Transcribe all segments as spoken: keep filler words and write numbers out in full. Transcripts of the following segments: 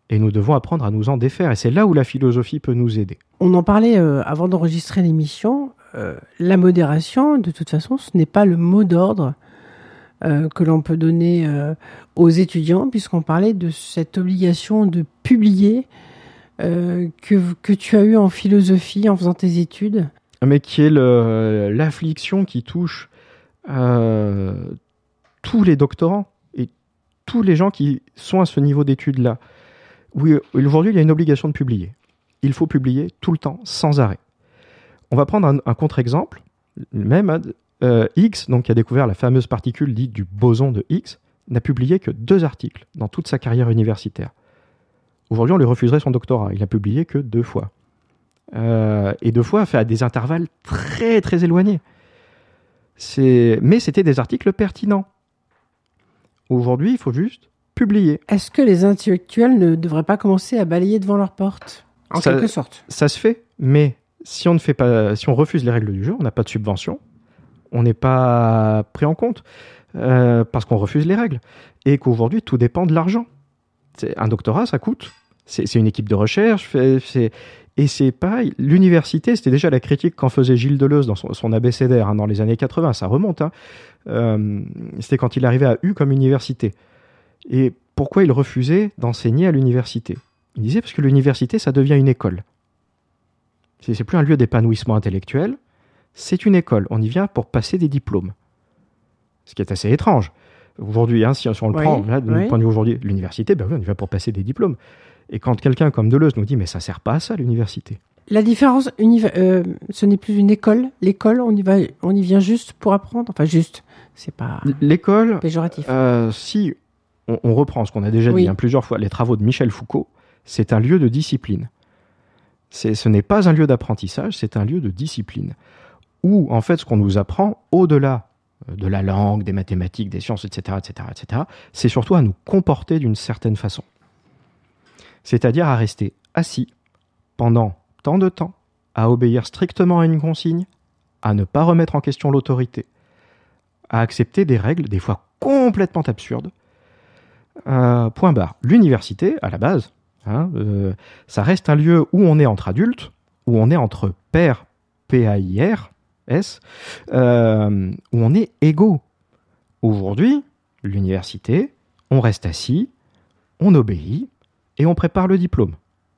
et nous devons apprendre à nous en défaire. Et c'est là où la philosophie peut nous aider. On en parlait euh, avant d'enregistrer l'émission. Euh, la modération, de toute façon, ce n'est pas le mot d'ordre euh, que l'on peut donner euh, aux étudiants, puisqu'on parlait de cette obligation de publier euh, que, que tu as eu en philosophie en faisant tes études. Mais qui est le, l'affliction qui touche euh, tous les doctorants et tous les gens qui sont à ce niveau d'études-là. Oui, aujourd'hui, il y a une obligation de publier. Il faut publier tout le temps, sans arrêt. On va prendre un, un contre-exemple. Même euh, Higgs, donc, qui a découvert la fameuse particule dite du boson de Higgs, n'a publié que deux articles dans toute sa carrière universitaire. Aujourd'hui, on lui refuserait son doctorat. Il n'a publié que deux fois. Euh, et deux fois, fait à des intervalles très, très éloignés. C'est... Mais c'était des articles pertinents. Aujourd'hui, il faut juste publier. Est-ce que les intellectuels ne devraient pas commencer à balayer devant leur porte, en ça, quelque sorte? Ça se fait, mais si on ne fait pas, si on refuse les règles du jeu, on n'a pas de subvention, on n'est pas pris en compte euh, parce qu'on refuse les règles et qu'aujourd'hui tout dépend de l'argent. C'est, un doctorat, ça coûte. C'est, c'est une équipe de recherche, c'est, et c'est pareil. L'université, c'était déjà la critique qu'en faisait Gilles Deleuze dans son, son abécédaire hein, dans les années quatre-vingts. Ça remonte. Hein. Euh, c'était quand il arrivait à U comme université. Et pourquoi il refusait d'enseigner à l'université? Il disait parce que l'université, ça devient une école. C'est, c'est plus un lieu d'épanouissement intellectuel, c'est une école. On y vient pour passer des diplômes. Ce qui est assez étrange. Aujourd'hui, hein, si, si on le oui, prend, là, de oui. notre point de vue aujourd'hui, l'université, ben oui, on y va pour passer des diplômes. Et quand quelqu'un comme Deleuze nous dit « mais ça ne sert pas à ça, l'université ». La différence, uni- euh, ce n'est plus une école. L'école, on y, va, on y vient juste pour apprendre. Enfin, juste, c'est pas L'école, péjoratif. Euh, si on, on reprend ce qu'on a déjà oui. dit hein, plusieurs fois, les travaux de Michel Foucault, c'est un lieu de discipline. C'est, ce n'est pas un lieu d'apprentissage, c'est un lieu de discipline. Où, en fait, ce qu'on nous apprend, au-delà de la langue, des mathématiques, des sciences, et cetera, et cetera, et cetera, c'est surtout à nous comporter d'une certaine façon. C'est-à-dire à rester assis pendant tant de temps, à obéir strictement à une consigne, à ne pas remettre en question l'autorité, à accepter des règles, des fois complètement absurdes. Euh, point barre. L'université, à la base, hein, euh, ça reste un lieu où on est entre adultes, où on est entre pairs, P A I R, S, euh, où on est égaux. Aujourd'hui, l'université, on reste assis, on obéit et on prépare le diplôme,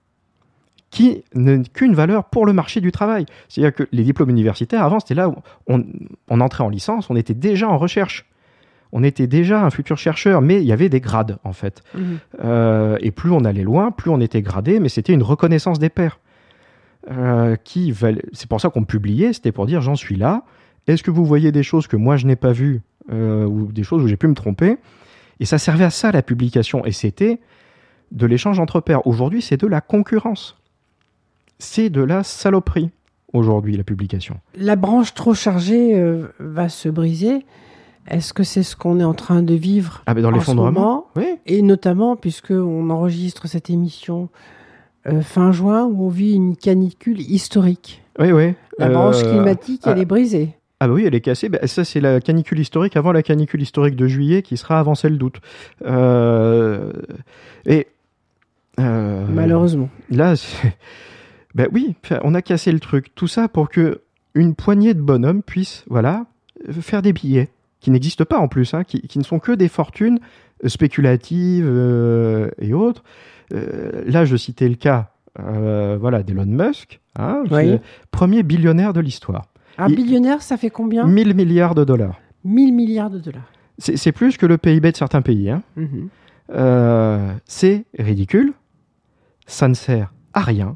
qui n'a qu'une valeur pour le marché du travail. C'est-à-dire que les diplômes universitaires, avant, c'était là où on, on entrait en licence, on était déjà en recherche. On était déjà un futur chercheur, mais il y avait des grades, en fait. Mmh. Euh, et plus on allait loin, plus on était gradé, mais c'était une reconnaissance des pairs. Euh, qui valait... C'est pour ça qu'on publiait, c'était pour dire « j'en suis là, est-ce que vous voyez des choses que moi je n'ai pas vues, euh, ou des choses où j'ai pu me tromper ?» Et ça servait à ça, la publication, et c'était de l'échange entre pairs. Aujourd'hui, c'est de la concurrence. C'est de la saloperie, aujourd'hui, la publication. La branche trop chargée euh, va se briser. Est-ce que c'est ce qu'on est en train de vivre ah ben dans en l'effondrement, ce moment oui. Et notamment, puisqu'on enregistre cette émission euh, fin juin, où on vit une canicule historique. Oui, oui. La euh, branche climatique, elle ah, est brisée. Ah bah oui, elle est cassée. Bah, ça, c'est la canicule historique avant la canicule historique de juillet, qui sera avant celle d'août. Euh... Et... Euh... Malheureusement. Là, c'est... ben oui, on a cassé le truc. Tout ça pour que une poignée de bonhommes puissent, voilà, faire des billets qui n'existent pas en plus, hein, qui, qui ne sont que des fortunes spéculatives euh, et autres. Euh, là, je citais le cas, euh, voilà, d'Elon Musk, hein, oui. premier billionnaire de l'histoire. Un Il, billionnaire, ça fait combien ? mille milliards de dollars. mille milliards de dollars. C'est, c'est plus que le P I B de certains pays. Hein. Mm-hmm. Euh, c'est ridicule. Ça ne sert à rien.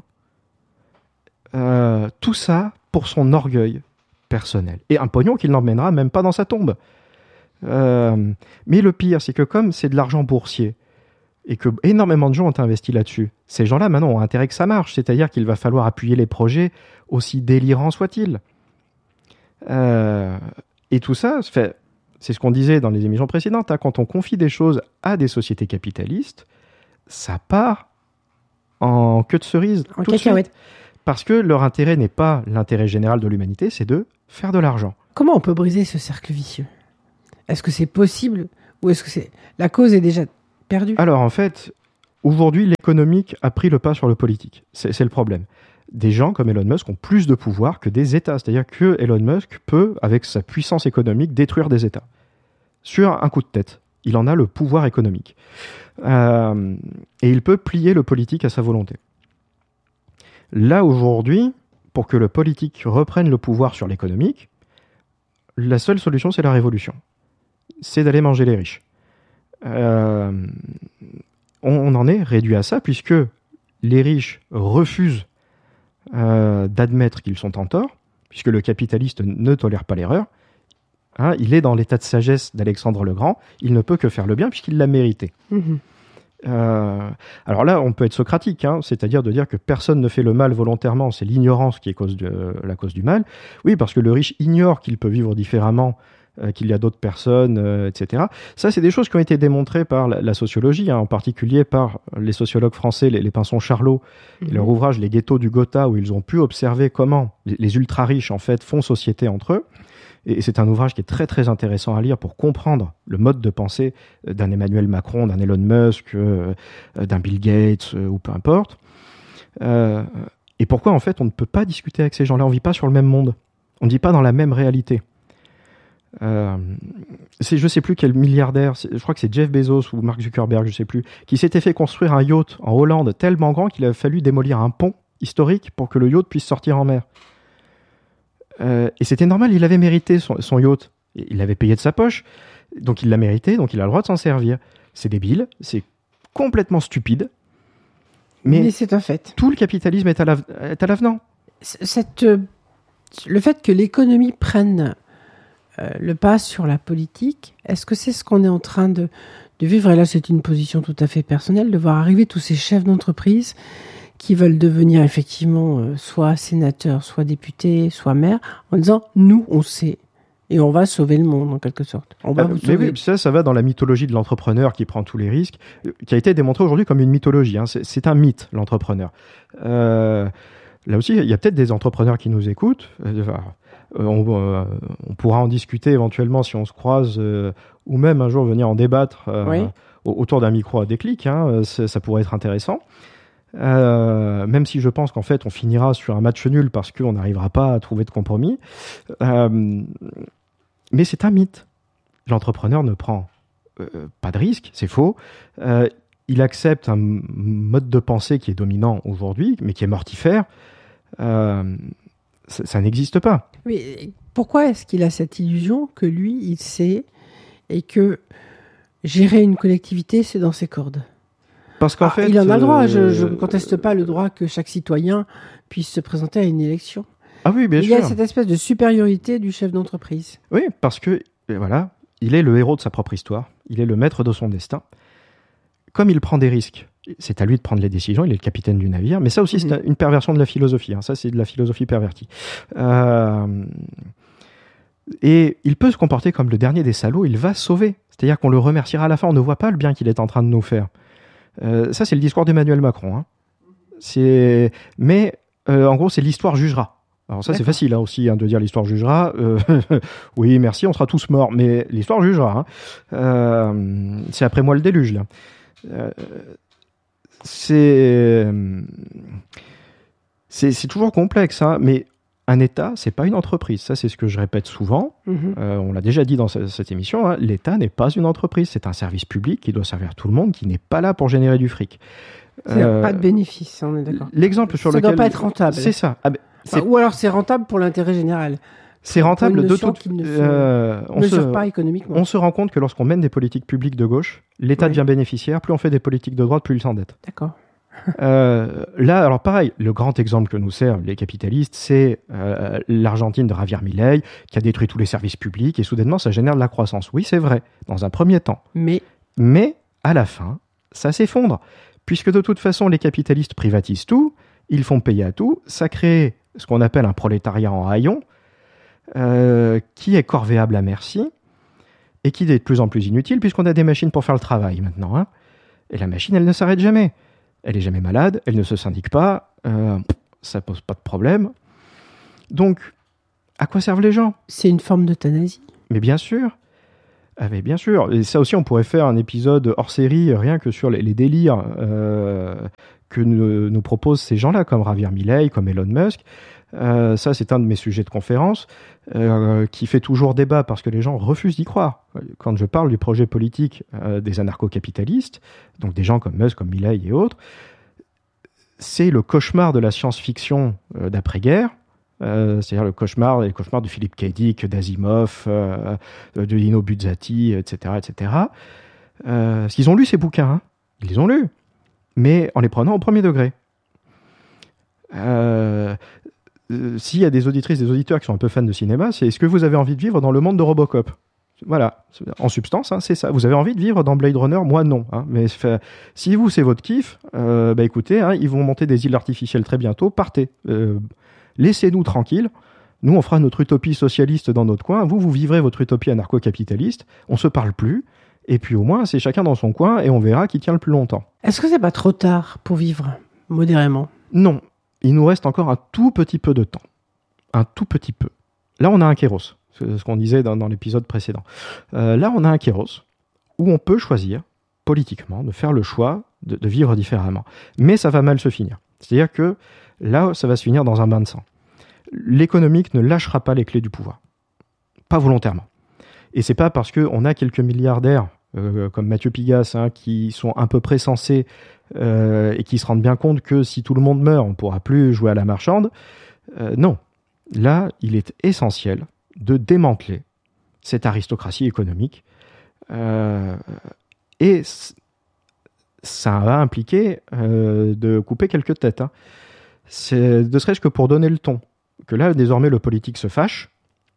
Euh, tout ça pour son orgueil personnel. Et un pognon qu'il n'emmènera même pas dans sa tombe. Euh, mais le pire, c'est que comme c'est de l'argent boursier, et que énormément de gens ont investi là-dessus, ces gens-là, maintenant, ont intérêt que ça marche. C'est-à-dire qu'il va falloir appuyer les projets, aussi délirants soient-ils. Euh, et tout ça, fait, c'est ce qu'on disait dans les émissions précédentes, hein, quand on confie des choses à des sociétés capitalistes, ça part en queue de cerise. En cacahuète. Parce que leur intérêt n'est pas l'intérêt général de l'humanité, c'est de faire de l'argent. Comment on peut briser ce cercle vicieux ? Est-ce que c'est possible ou est-ce que c'est... la cause est déjà perdue ? Alors en fait, Aujourd'hui, l'économique a pris le pas sur le politique. C'est, c'est le problème. Des gens comme Elon Musk ont plus de pouvoir que des États. C'est-à-dire que Elon Musk peut, avec sa puissance économique, détruire des États. Sur un coup de tête. Il en a le pouvoir économique. Euh, et il peut plier le politique à sa volonté. Là, aujourd'hui, pour que le politique reprenne le pouvoir sur l'économique, la seule solution, c'est la révolution. C'est d'aller manger les riches. Euh, on, on en est réduit à ça, puisque les riches refusent euh, d'admettre qu'ils sont en tort, puisque le capitaliste ne tolère pas l'erreur. Hein, il est dans l'état de sagesse d'Alexandre le Grand, il ne peut que faire le bien, puisqu'il l'a mérité. Mmh. Euh, alors là, on peut être socratique, hein, c'est-à-dire de dire que personne ne fait le mal volontairement, c'est l'ignorance qui est cause de, euh, la cause du mal. Oui, parce que le riche ignore qu'il peut vivre différemment, euh, qu'il y a d'autres personnes, euh, et cetera. Ça, c'est des choses qui ont été démontrées par la, la sociologie, hein, en particulier par les sociologues français, les, les Pinson-Charlot, mmh. et leur ouvrage Les ghettos du Gotha, où ils ont pu observer comment les, les ultra-riches, en fait, font société entre eux. Et c'est un ouvrage qui est très très intéressant à lire pour comprendre le mode de pensée d'un Emmanuel Macron, d'un Elon Musk, euh, d'un Bill Gates euh, ou peu importe. Euh, et pourquoi en fait on ne peut pas discuter avec ces gens-là, on ne vit pas sur le même monde, on ne vit pas dans la même réalité. Euh, c'est, je ne sais plus quel milliardaire, je crois que c'est Jeff Bezos ou Mark Zuckerberg, je ne sais plus, qui s'était fait construire un yacht en Hollande tellement grand qu'il a fallu démolir un pont historique pour que le yacht puisse sortir en mer. Euh, et c'était normal, il avait mérité son, son yacht. Il l'avait payé de sa poche, donc il l'a mérité, donc il a le droit de s'en servir. C'est débile, c'est complètement stupide. Mais, mais c'est un fait. Tout le capitalisme est à, la, est à l'avenant. Cette, euh, le fait que l'économie prenne euh, le pas sur la politique, est-ce que c'est ce qu'on est en train de, de vivre? Et là, c'est une position tout à fait personnelle, de voir arriver tous ces chefs d'entreprise qui veulent devenir effectivement euh, soit sénateurs, soit députés, soit maires, en disant « nous, on sait, et on va sauver le monde, en quelque sorte. On va euh, vous mais sauver. » oui, ça, ça va dans la mythologie de l'entrepreneur qui prend tous les risques, qui a été démontrée aujourd'hui comme une mythologie. Hein. C'est, c'est un mythe, l'entrepreneur. Euh, là aussi, il y a peut-être des entrepreneurs qui nous écoutent. Euh, on, euh, on pourra en discuter éventuellement si on se croise, euh, ou même un jour venir en débattre euh, oui. autour d'un micro à déclic. Hein. Ça, ça pourrait être intéressant. Euh, même si je pense qu'en fait on finira sur un match nul parce qu'on n'arrivera pas à trouver de compromis. Euh, mais c'est un mythe. L'entrepreneur ne prend euh, pas de risque, c'est faux. Euh, il accepte un mode de pensée qui est dominant aujourd'hui, mais qui est mortifère. Euh, ça, ça n'existe pas. Mais pourquoi est-ce qu'il a cette illusion que lui, il sait et que gérer une collectivité, c'est dans ses cordes? Parce qu'en ah, fait, il en a le droit. Euh... Je ne conteste pas le droit que chaque citoyen puisse se présenter à une élection. Ah oui, bien il sûr. Il y a cette espèce de supériorité du chef d'entreprise. Oui, parce que voilà, il est le héros de sa propre histoire. Il est le maître de son destin. Comme il prend des risques, c'est à lui de prendre les décisions. Il est le capitaine du navire. Mais ça aussi, mmh. c'est une perversion de la philosophie. Hein. Ça, c'est de la philosophie pervertie. Euh... Et il peut se comporter comme le dernier des salauds. Il va sauver. C'est-à-dire qu'on le remerciera à la fin. On ne voit pas le bien qu'il est en train de nous faire. Euh, ça, c'est le discours d'Emmanuel Macron. Hein. C'est... Mais, euh, en gros, c'est l'histoire jugera. Alors ça, D'accord. c'est facile hein, aussi hein, de dire l'histoire jugera. Euh, oui, merci, on sera tous morts. Mais l'histoire jugera. Hein. Euh, c'est après moi le déluge, là. Euh, c'est... c'est... C'est toujours complexe, hein, mais un État, c'est pas une entreprise. Ça, c'est ce que je répète souvent. Mm-hmm. Euh, on l'a déjà dit dans ce, cette émission. Hein, l'État n'est pas une entreprise. C'est un service public qui doit servir tout le monde, qui n'est pas là pour générer du fric. C'est euh, pas de bénéfice, on est d'accord. L'exemple sur ça lequel... Ça doit pas être rentable. C'est ça. Ah ben, c'est... Enfin, ou alors c'est rentable pour l'intérêt général. C'est rentable de toute... Qui ne se euh, on mesure se... pas économiquement. On se rend compte que lorsqu'on mène des politiques publiques de gauche, l'État oui. devient bénéficiaire. Plus on fait des politiques de droite, plus il s'endette. D'accord. euh, là, alors pareil, le grand exemple que nous servent les capitalistes, c'est euh, l'Argentine de Javier Milei qui a détruit tous les services publics et soudainement ça génère de la croissance. Oui, c'est vrai, dans un premier temps. Mais, Mais à la fin, ça s'effondre. Puisque de toute façon, les capitalistes privatisent tout, ils font payer à tout, ça crée ce qu'on appelle un prolétariat en haillons, euh, qui est corvéable à merci et qui est de plus en plus inutile puisqu'on a des machines pour faire le travail maintenant. Hein. Et la machine, elle ne s'arrête jamais. Elle est jamais malade, elle ne se syndique pas, euh, ça pose pas de problème. Donc, à quoi servent les gens ? C'est une forme d'euthanasie. Mais bien sûr. Ah mais bien sûr, et ça aussi on pourrait faire un épisode hors série rien que sur les, les délires euh, que nous, nous proposent ces gens-là, comme Javier Milei, comme Elon Musk. Euh, ça c'est un de mes sujets de conférence euh, qui fait toujours débat parce que les gens refusent d'y croire. Quand je parle du projet politique euh, des anarcho-capitalistes, donc des gens comme Musk, comme Milei et autres, c'est le cauchemar de la science-fiction euh, d'après-guerre. Euh, c'est-à-dire le cauchemar, les cauchemars de Philippe K. Dick, d'Asimov, euh, de Lino Buzzati, et cetera, et cetera. Euh, parce qu'ils ont lu ces bouquins, hein. Ils les ont lus, mais en les prenant au premier degré. Euh, euh, s'il y a des auditrices, des auditeurs qui sont un peu fans de cinéma, c'est est-ce que vous avez envie de vivre dans le monde de Robocop ? Voilà, en substance, hein, c'est ça. Vous avez envie de vivre dans Blade Runner ? Moi, non. Hein. Mais fait, si vous, c'est votre kiff, euh, bah écoutez, hein, ils vont monter des îles artificielles très bientôt, partez. Euh, Laissez-nous tranquilles. Nous, on fera notre utopie socialiste dans notre coin. Vous, vous vivrez votre utopie anarcho-capitaliste. On se parle plus. Et puis au moins, c'est chacun dans son coin et on verra qui tient le plus longtemps. Est-ce que c'est pas trop tard pour vivre modérément ? Non. Il nous reste encore un tout petit peu de temps. Un tout petit peu. Là, on a un kéros. C'est ce qu'on disait dans, dans l'épisode précédent. Euh, là, on a un kéros où on peut choisir, politiquement, de faire le choix de, de vivre différemment. Mais ça va mal se finir. C'est-à-dire que là, ça va se finir dans un bain de sang. L'économique ne lâchera pas les clés du pouvoir. Pas volontairement. Et c'est pas parce qu'on a quelques milliardaires, euh, comme Mathieu Pigasse, hein, qui sont à peu près sensés euh, et qui se rendent bien compte que si tout le monde meurt, on ne pourra plus jouer à la marchande. Euh, non. Là, il est essentiel de démanteler cette aristocratie économique. Euh, et c- ça va impliquer euh, de couper quelques têtes, hein. C'est ne serait-ce que pour donner le ton. Que là, désormais, le politique se fâche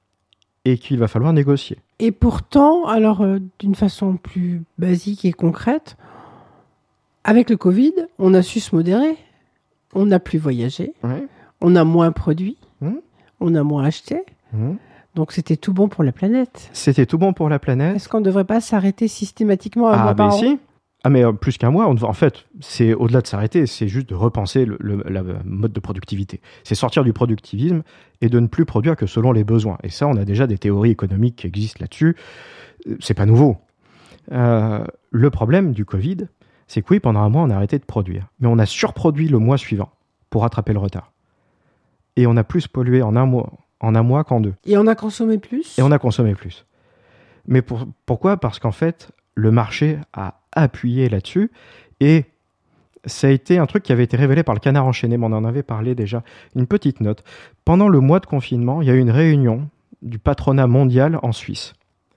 et qu'il va falloir négocier. Et pourtant, alors, euh, d'une façon plus basique et concrète, avec le Covid, on a su se modérer. On n'a plus voyagé. Ouais. On a moins produit. Mmh. On a moins acheté. Mmh. Donc, c'était tout bon pour la planète. C'était tout bon pour la planète. Est-ce qu'on ne devrait pas s'arrêter systématiquement à un Ah, mois par mais an ? si. Ah, mais euh, plus qu'un mois, on, en fait, c'est au-delà de s'arrêter, c'est juste de repenser le, le la mode de productivité. C'est sortir du productivisme et de ne plus produire que selon les besoins. Et ça, on a déjà des théories économiques qui existent là-dessus. C'est pas nouveau. Euh, le problème du Covid, c'est que oui, pendant un mois, on a arrêté de produire. Mais on a surproduit le mois suivant pour rattraper le retard. Et on a plus pollué en un mois, en un mois qu'en deux. Et on a consommé plus ? Et on a consommé plus. Mais pour, pourquoi ? Parce qu'en fait, le marché a appuyé là-dessus et ça a été un truc qui avait été révélé par le Canard enchaîné, mais on en avait parlé déjà. Une petite note. Pendant le mois de confinement, il y a eu une réunion du patronat mondial en Suisse.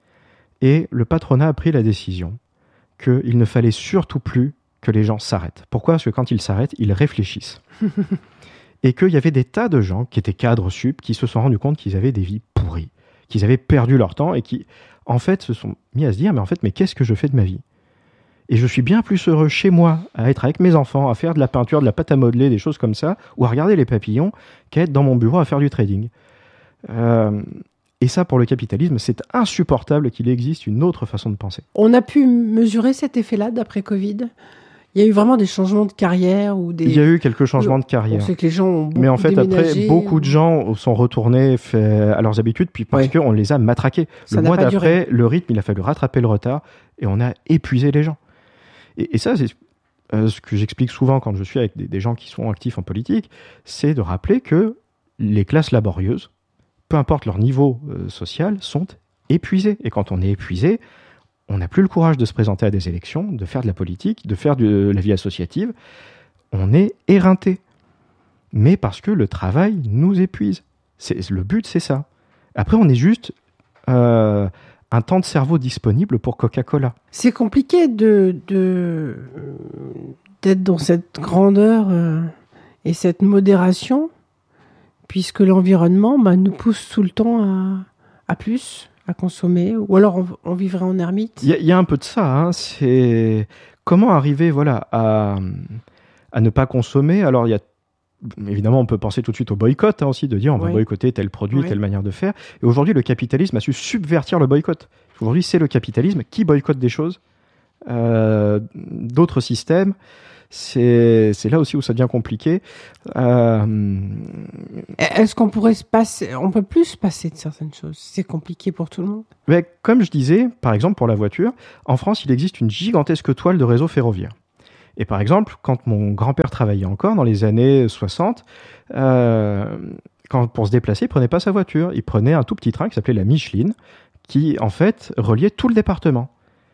Et le patronat a pris la décision qu'il ne fallait surtout plus que les gens s'arrêtent. Pourquoi ? Parce que quand ils s'arrêtent, ils réfléchissent. Et qu'il y avait des tas de gens qui étaient cadres sup, qui se sont rendus compte qu'ils avaient des vies pourries, qu'ils avaient perdu leur temps et qui, en fait, se sont mis à se dire, mais en fait, mais qu'est-ce que je fais de ma vie ? Et je suis bien plus heureux chez moi, à être avec mes enfants, à faire de la peinture, de la pâte à modeler, des choses comme ça, ou à regarder les papillons, qu'à être dans mon bureau à faire du trading. Euh, et ça, pour le capitalisme, c'est insupportable qu'il existe une autre façon de penser. On a pu mesurer cet effet-là d'après Covid ? Il y a eu vraiment des changements de carrière ou des... Il y a eu quelques changements de carrière. On sait que les gens ont beaucoup Mais en fait, déménagé, après, beaucoup de ou... gens sont retournés fait, à leurs habitudes, puis parce ouais. qu'on les a matraqués. Ça le n'a mois pas d'après, duré. le rythme, il a fallu rattraper le retard, et on a épuisé les gens. Et, et ça, c'est euh, ce que j'explique souvent quand je suis avec des, des gens qui sont actifs en politique, c'est de rappeler que les classes laborieuses, peu importe leur niveau euh, social, sont épuisées. Et quand on est épuisé, on n'a plus le courage de se présenter à des élections, de faire de la politique, de faire de la vie associative. On est éreinté. Mais parce que le travail nous épuise. C'est, le but, c'est ça. Après, on est juste euh, un temps de cerveau disponible pour Coca-Cola. C'est compliqué de, de, d'être dans cette grandeur euh, et cette modération, puisque l'environnement bah, nous pousse tout le temps à, à plus, à consommer, ou alors on, on vivrait en ermite. Il y, y a un peu de ça. Hein. C'est comment arriver voilà, à, à ne pas consommer. Alors, il y a évidemment, on peut penser tout de suite au boycott hein, aussi, de dire on va oui. boycotter tel produit, oui. telle manière de faire. Et aujourd'hui, le capitalisme a su subvertir le boycott. Aujourd'hui, c'est le capitalisme qui boycotte des choses, euh, d'autres systèmes. C'est, c'est là aussi où ça devient compliqué. Euh... Est-ce qu'on pourrait se passer, on peut plus se passer de certaines choses? C'est compliqué pour tout le monde. Mais comme je disais, par exemple pour la voiture, en France, il existe une gigantesque toile de réseau ferroviaire. Et par exemple, quand mon grand-père travaillait encore dans les années soixante, euh, quand pour se déplacer, il prenait pas sa voiture, il prenait un tout petit train qui s'appelait la Micheline, qui en fait reliait tout le département.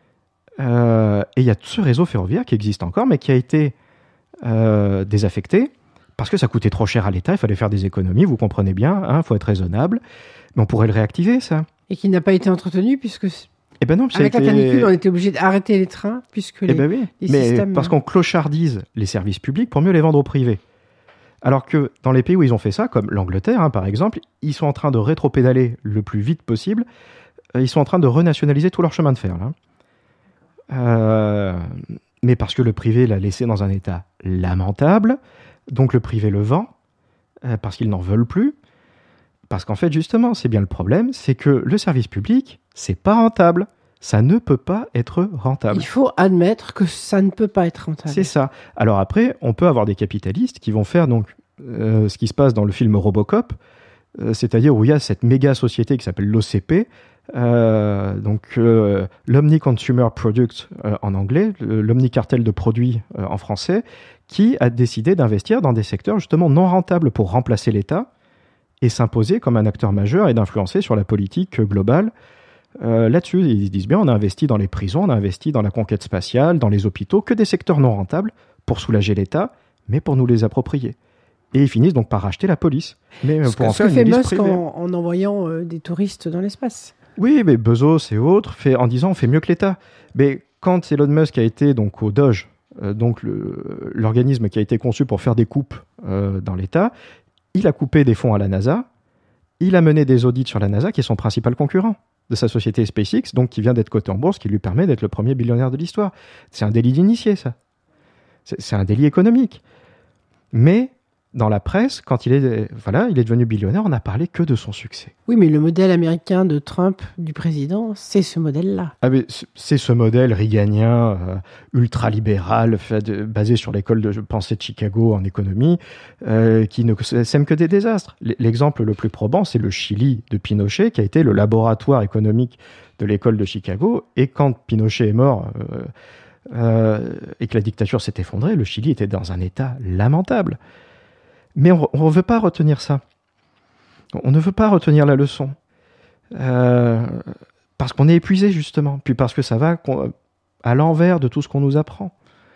Euh, et il y a ce réseau ferroviaire qui existe encore, mais qui a été euh, désaffecté parce que ça coûtait trop cher à l'État, il fallait faire des économies, vous comprenez bien, il hein, faut être raisonnable, mais on pourrait le réactiver, ça. Et qui n'a pas été entretenu, puisque eh ben non, avec été... la canicule, on était obligé d'arrêter les trains, puisque eh les, ben oui. les mais systèmes... parce qu'on clochardise les services publics pour mieux les vendre au privé. Alors que dans les pays où ils ont fait ça, comme l'Angleterre, hein, par exemple, ils sont en train de rétropédaler le plus vite possible, ils sont en train de renationaliser tout leur chemin de fer, là. Euh, mais parce que le privé l'a laissé dans un état lamentable, donc le privé le vend, euh, parce qu'ils n'en veulent plus, parce qu'en fait, justement, c'est bien le problème, c'est que le service public, c'est pas rentable. Ça ne peut pas être rentable. Il faut admettre que ça ne peut pas être rentable. C'est ça. Alors après, on peut avoir des capitalistes qui vont faire donc euh, ce qui se passe dans le film Robocop, euh, c'est-à-dire où il y a cette méga société qui s'appelle l'O C P, Euh, donc euh, l'Omni-Consumer Product euh, en anglais, l'Omni-Cartel de produits euh, en français, qui a décidé d'investir dans des secteurs justement non rentables pour remplacer l'État et s'imposer comme un acteur majeur et d'influencer sur la politique globale. Euh, là-dessus, ils disent bien, on a investi dans les prisons, on a investi dans la conquête spatiale, dans les hôpitaux, que des secteurs non rentables pour soulager l'État, mais pour nous les approprier. Et ils finissent donc par racheter la police, mais ce pour que, en faire ce que une fait milice Musk privée. en, en envoyant euh, des touristes dans l'espace. Oui, mais Bezos et autres, fait, en disant on fait mieux que l'État. Mais quand Elon Musk a été donc au Doge, euh, donc le, l'organisme qui a été conçu pour faire des coupes euh, dans l'État, il a coupé des fonds à la NASA, il a mené des audits sur la NASA, qui est son principal concurrent de sa société SpaceX, donc qui vient d'être coté en bourse, qui lui permet d'être le premier billionnaire de l'histoire. C'est un délit d'initié, ça. C'est, c'est un délit économique. Mais dans la presse, quand il est, voilà, il est devenu billionnaire, on n'a parlé que de son succès. Oui, mais le modèle américain de Trump, du président, c'est ce modèle-là. Ah, mais c'est ce modèle reaganien, euh, ultralibéral, fait de, basé sur l'école de pensée de Chicago en économie, euh, qui ne sème que des désastres. L'exemple le plus probant, c'est le Chili de Pinochet, qui a été le laboratoire économique de l'école de Chicago. Et quand Pinochet est mort euh, euh, et que la dictature s'est effondrée, le Chili était dans un état lamentable. Mais on ne veut pas retenir ça. On ne veut pas retenir la leçon. Euh, parce qu'on est épuisé, justement. Puis parce que ça va à l'envers de tout ce qu'on nous apprend.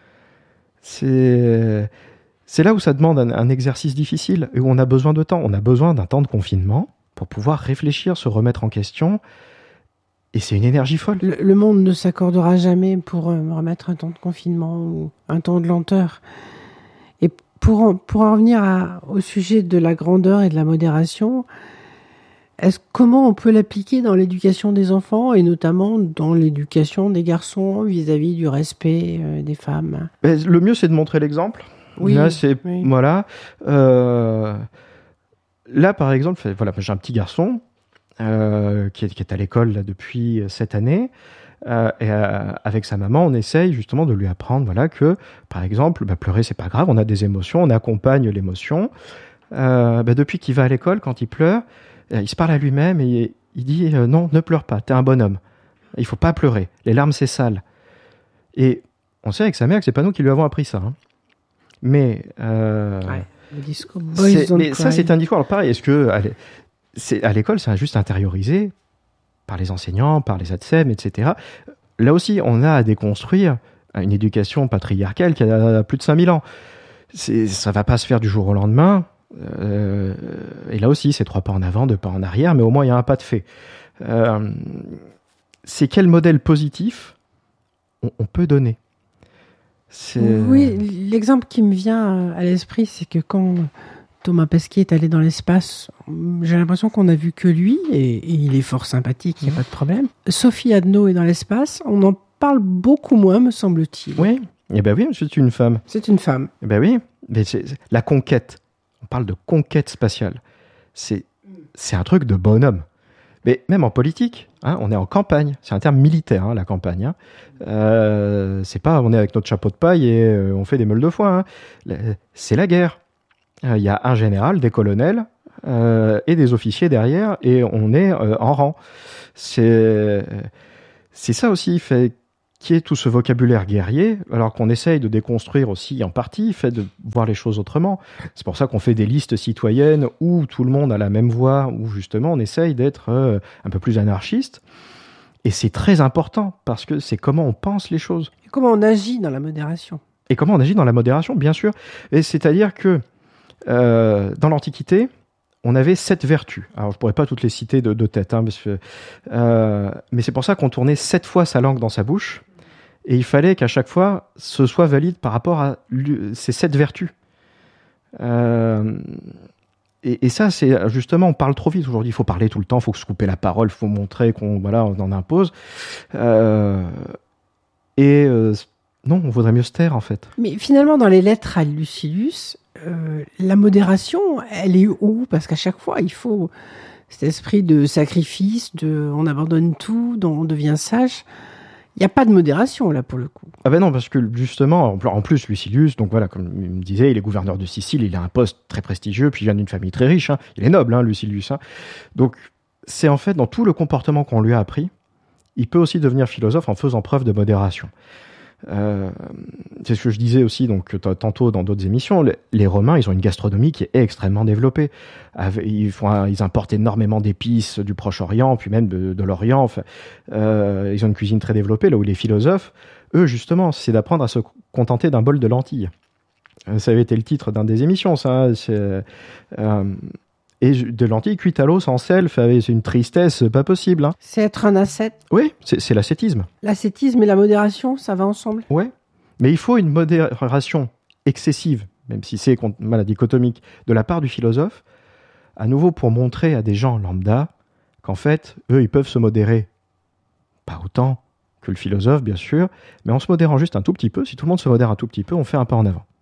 C'est, c'est là où ça demande un, un exercice difficile et où on a besoin de temps. On a besoin d'un temps de confinement pour pouvoir réfléchir, se remettre en question. Et c'est une énergie folle. Le, le monde ne s'accordera jamais pour euh, remettre un temps de confinement ou un temps de lenteur. Et Pour en, pour en revenir à, au sujet de la grandeur et de la modération, est-ce, comment on peut l'appliquer dans l'éducation des enfants et notamment dans l'éducation des garçons vis-à-vis du respect euh, des femmes? Ben, le mieux, c'est de montrer l'exemple. Oui, là, c'est, oui. voilà. Euh, là, par exemple, voilà, j'ai un petit garçon euh, qui, est, qui est à l'école là, depuis cette année. Euh, et euh, avec sa maman, on essaye justement de lui apprendre, voilà, que, par exemple, bah, pleurer, c'est pas grave, on a des émotions, on accompagne l'émotion. Euh, bah, depuis qu'il va à l'école, quand il pleure, euh, il se parle à lui-même et il dit euh, non, ne pleure pas, t'es un bonhomme. Il faut pas pleurer. Les larmes, c'est sale. Et on sait avec sa mère que c'est pas nous qui lui avons appris ça. Hein. Mais, euh, ouais, le discours boys don't mais cry. Ça, c'est un discours. Alors pareil, est-ce que à, c'est, à l'école, c'est juste intériorisé par les enseignants, par les A T S E M, et cetera. Là aussi, on a à déconstruire une éducation patriarcale qui a plus de cinq mille ans. C'est, ça ne va pas se faire du jour au lendemain. Euh, et là aussi, c'est trois pas en avant, deux pas en arrière, mais au moins, il y a un pas de fait. Euh, c'est quel modèle positif on, on peut donner? C'est... Oui, l'exemple qui me vient à l'esprit, c'est que quand Thomas Pesquet est allé dans l'espace, j'ai l'impression qu'on n'a vu que lui, et, et il est fort sympathique, il n'y a mmh. pas de problème. Sophie Adno est dans l'espace, on en parle beaucoup moins, me semble-t-il. Oui, eh ben oui, c'est une femme. C'est une femme. Eh ben oui, mais c'est, c'est la conquête. On parle de conquête spatiale. C'est, c'est un truc de bonhomme. Mais même en politique, hein, on est en campagne. C'est un terme militaire, hein, la campagne. Hein. Euh, c'est pas on est avec notre chapeau de paille et euh, on fait des meules de foin. Hein. C'est la guerre. Il euh, y a un général, des colonels euh, et des officiers derrière, et on est euh, en rang. C'est c'est ça aussi, fait qui est tout ce vocabulaire guerrier, alors qu'on essaye de déconstruire aussi en partie, fait de voir les choses autrement. C'est pour ça qu'on fait des listes citoyennes où tout le monde a la même voix, où justement on essaye d'être euh, un peu plus anarchiste. Et c'est très important, parce que c'est comment on pense les choses. Et comment on agit dans la modération. Et comment on agit dans la modération, bien sûr. Et c'est-à-dire que euh, dans l'Antiquité, on avait sept vertus. Alors, je pourrais pas toutes les citer de, de tête, hein, parce que, euh, mais c'est pour ça qu'on tournait sept fois sa langue dans sa bouche. Et il fallait qu'à chaque fois, ce soit valide par rapport à ces sept vertus. Euh, et, et ça, c'est justement, on parle trop vite aujourd'hui. Il faut parler tout le temps, il faut se couper la parole, il faut montrer qu'on voilà, on en impose. Euh, et euh, non, on vaudrait mieux se taire, en fait. Mais finalement, dans les lettres à Lucilius, euh, la modération, elle est où? Parce qu'à chaque fois, il faut cet esprit de sacrifice, de on abandonne tout, dont on devient sage. Il n'y a pas de modération, là, pour le coup. Ah ben non, parce que justement, en plus, Lucilius, donc voilà, comme il me disait, il est gouverneur de Sicile, il a un poste très prestigieux, puis il vient d'une famille très riche, hein. Il est noble, hein, Lucilius. Hein. Donc, c'est en fait, dans tout le comportement qu'on lui a appris, il peut aussi devenir philosophe en faisant preuve de modération. Euh, c'est ce que je disais aussi donc tantôt dans d'autres émissions. Les, les Romains, ils ont une gastronomie qui est extrêmement développée. Ils font, un, ils importent énormément d'épices du Proche-Orient, puis même de, de l'Orient. Enfin, euh, ils ont une cuisine très développée. Là où les philosophes, eux, justement, c'est d'apprendre à se contenter d'un bol de lentilles. Ça avait été le titre d'un des émissions, ça. C'est, euh, et de lentilles cuites à l'eau sans sel, c'est une tristesse pas possible. Hein. C'est être un ascète. Oui, c'est, c'est l'ascétisme. L'ascétisme et la modération, ça va ensemble. Oui, mais il faut une modération excessive, même si c'est voilà, dichotomique, de la part du philosophe, à nouveau pour montrer à des gens lambda qu'en fait, eux, ils peuvent se modérer. Pas autant que le philosophe, bien sûr, mais en se modérant juste un tout petit peu, si tout le monde se modère un tout petit peu, on fait un pas en avant.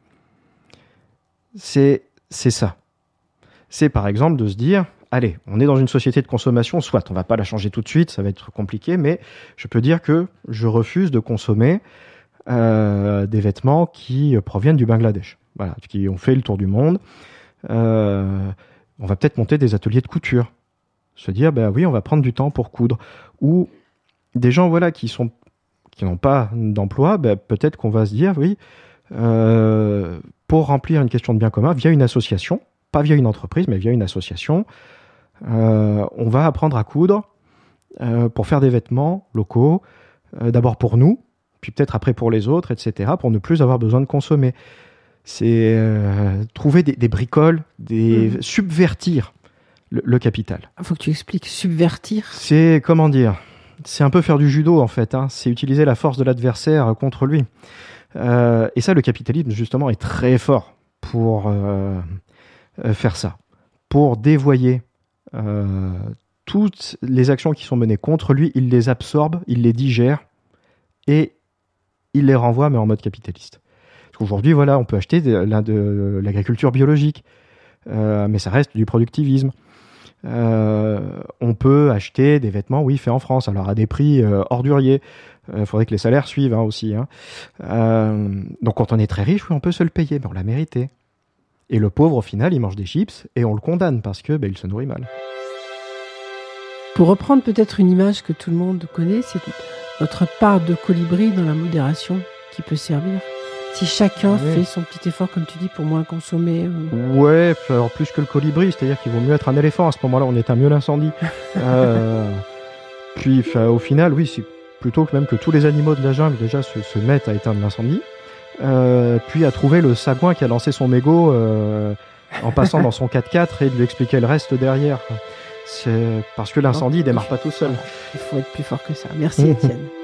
C'est, c'est ça. C'est par exemple de se dire, allez, on est dans une société de consommation, soit on ne va pas la changer tout de suite, ça va être compliqué, mais je peux dire que je refuse de consommer euh, des vêtements qui proviennent du Bangladesh, voilà, qui ont fait le tour du monde. Euh, on va peut-être monter des ateliers de couture, se dire, ben oui, on va prendre du temps pour coudre. Ou des gens voilà, qui sont, qui n'ont pas d'emploi, ben, peut-être qu'on va se dire, oui, euh, pour remplir une question de bien commun, via une association, pas via une entreprise, mais via une association, euh, on va apprendre à coudre euh, pour faire des vêtements locaux, euh, d'abord pour nous, puis peut-être après pour les autres, et cetera, pour ne plus avoir besoin de consommer. C'est euh, trouver des, des bricoles, des mmh. subvertir le, le capital. Il faut que tu expliques, subvertir. C'est, comment dire, c'est un peu faire du judo, en fait. Hein. C'est utiliser la force de l'adversaire contre lui. Euh, et ça, le capitalisme, justement, est très fort pour euh, faire ça, pour dévoyer euh, toutes les actions qui sont menées contre lui, il les absorbe, il les digère et il les renvoie, mais en mode capitaliste. Parce qu'aujourd'hui, voilà, on peut acheter de, de, de l'agriculture biologique, euh, mais ça reste du productivisme. Euh, on peut acheter des vêtements, oui, faits en France, alors à des prix euh, orduriers. Il euh, faudrait que les salaires suivent hein, aussi. Hein. Euh, donc quand on est très riche, oui, on peut se le payer, mais on l'a mérité. Et le pauvre, au final, il mange des chips et on le condamne parce que ben, il se nourrit mal. Pour reprendre peut-être une image que tout le monde connaît, c'est notre part de colibri dans la modération qui peut servir. Si chacun ouais. fait son petit effort, comme tu dis, pour moins consommer. Ou... Ouais, alors plus que le colibri, c'est-à-dire qu'il vaut mieux être un éléphant. À ce moment-là, on éteint mieux l'incendie. euh, puis, au final, oui, c'est plutôt que même que tous les animaux de la jungle déjà se, se mettent à éteindre l'incendie. Euh, puis à trouver le sagouin qui a lancé son mégot euh, en passant dans son quatre-quatre et de lui expliquer le reste derrière. C'est parce que l'incendie ne démarre pas tout seul. Il faut être plus fort que ça. Merci Étienne.